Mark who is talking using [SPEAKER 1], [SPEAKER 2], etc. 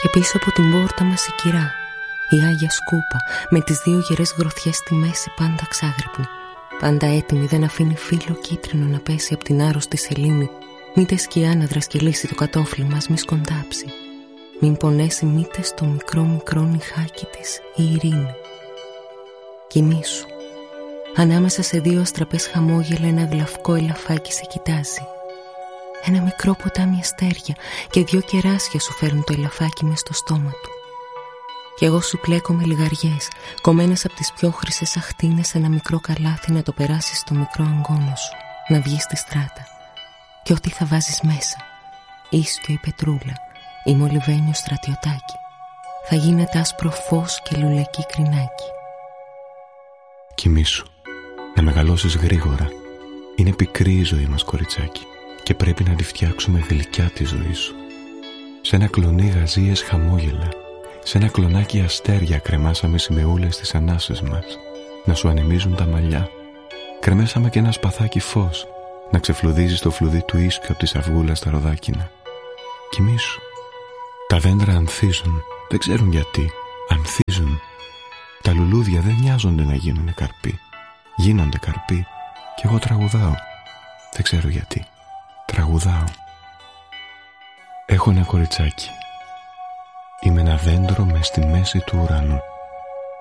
[SPEAKER 1] Και πίσω από την πόρτα μας η κυρά, η Άγια Σκούπα, με τις 2 γερές γροθιές στη μέση, πάντα ξάγρυπνη. Πάντα έτοιμη, δεν αφήνει φύλλο κίτρινο να πέσει από την άρρωστη σελήνη, μήτε σκιά να δρασκελίσει το κατόφλι μας, μη σκοντάψει. Μην πονέσει μήτε στο μικρό νυχάκι της η ειρήνη. Κοιμήσου. Ανάμεσα σε 2 αστραπές χαμόγελα ένα γλαυκό ελαφάκι σε κοιτάζει. Ένα μικρό ποτάμι αστέρια και 2 κεράσια σου φέρνουν το ελαφάκι μες στο στόμα του. Κι εγώ σου πλέκω με λιγαριές, κομμένες από τις πιο χρυσές αχτίνες, ένα μικρό καλάθι να το περάσεις στο μικρό αγκόνο σου, να βγεις στη στράτα. Και ό,τι θα βάζεις μέσα, ίσκιο ή πετρούλα, ή μολυβένιο στρατιωτάκι, θα γίνεται άσπρο φως και λουλεκί κρινάκι.
[SPEAKER 2] Κοιμήσου, να μεγαλώσεις γρήγορα. Είναι πικρή η ζωή μας, κοριτσάκι, και πρέπει να τη φτιάξουμε γλυκιά τη ζωή σου. Σε ένα κλονί γαζίες χαμόγελα, σε ένα κλονάκι αστέρια κρεμάσαμε σημεούλες στις ανάσες μας, να σου ανεμίζουν τα μαλλιά. Κρεμέσαμε και ένα σπαθάκι φως, να ξεφλουδίζεις το φλουδί του ίσκου από τις αυγούλας στα ροδάκινα. Κοιμήσου. Τα δέντρα ανθίζουν, δεν ξέρουν γιατί, ανθίζουν. Τα λουλούδια δεν νοιάζονται να γίνουνε καρποί. Γίνονται καρποί και εγώ τραγουδάω. Δεν ξέρω γιατί. Τραγουδάω. Έχω ένα κοριτσάκι. Είμαι ένα δέντρο μες στη μέση του ουρανού.